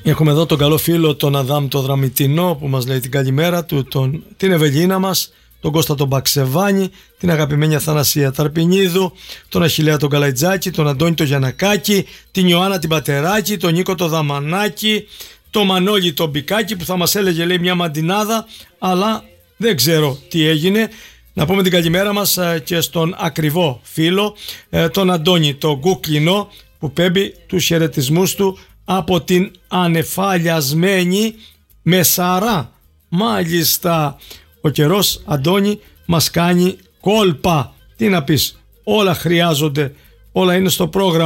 Έχουμε εδώ τον καλό φίλο τον Αδάμ το Δραμητινό που μας λέει την καλημέρα του, την Ευελίνα μας, τον Κώστα τον Μπαξεβάνη, την αγαπημένη Αθανασία Ταρπινίδου, τον Αχιλλέα τον Καλαϊτζάκη, τον Αντώνη τον Γιαννακάκη, την Ιωάννα την Πατεράκη, τον Νίκο τον Δαμανάκη, τον Μανώλη τον Μπικάκη που θα μας έλεγε λέει μια μαντινάδα, αλλά δεν ξέρω τι έγινε. Να πούμε την καλημέρα μας και στον ακριβό φίλο, τον Αντώνη τον Κούκλινο, που πέμπει τους χαιρετισμούς του από την ανεφαλιασμένη Μεσαρά. Μάλιστα, ο καιρός, Αντώνη, μας κάνει κόλπα. Τι να πεις, όλα χρειάζονται, όλα είναι στο πρόγραμμα.